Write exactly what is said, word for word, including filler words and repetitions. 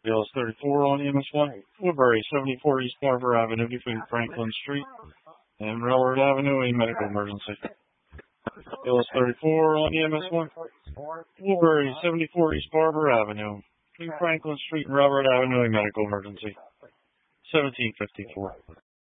L S thirty-four on E M S one, Woodbury, seventy-four East Barber Avenue between Franklin Street and Railroad Avenue, a medical emergency. L S thirty-four on E M S one, Woodbury, seventy-four East Barber Avenue between Franklin Street and Railroad Avenue, a medical emergency. seventeen fifty-four.